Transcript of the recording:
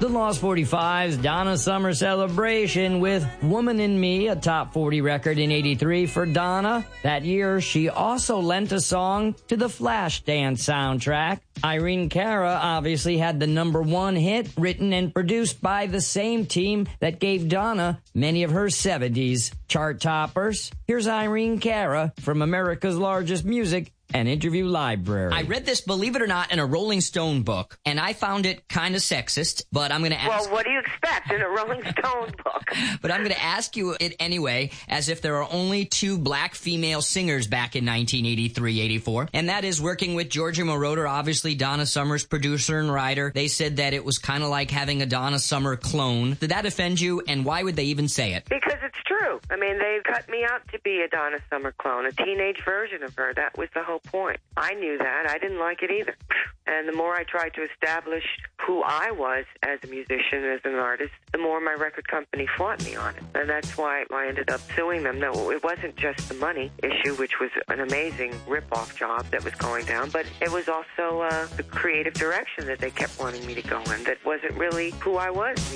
The Lost 45's Donna Summer celebration with Woman in Me, a top 40 record in 83 for Donna. That year, she also lent a song to the Flashdance soundtrack. Irene Cara obviously had the #1 hit, written and produced by the same team that gave Donna many of her 70s chart toppers. Here's Irene Cara from America's Largest Music and Interview Library. I read this, believe it or not, in a Rolling Stone book, and I found it kind of sexist, but I'm going to ask... Well, what do you expect in a Rolling Stone book? But I'm going to ask you it anyway, as if there are only 2 black female singers back in 1983-84, and that is working with Georgia Moroder, obviously Donna Summer's producer and writer. They said that it was kind of like having a Donna Summer clone. Did that offend you, and why would they even say it? Because it's true. I mean, they cut me out to be a Donna Summer clone, a teenage version of her. That was the whole point. I knew that. I didn't like it either. And the more I tried to establish who I was as a musician, as an artist, the more my record company fought me on it. And that's why I ended up suing them. No, it wasn't just the money issue, which was an amazing rip-off job that was going down, but it was also the creative direction that they kept wanting me to go in that wasn't really who I was.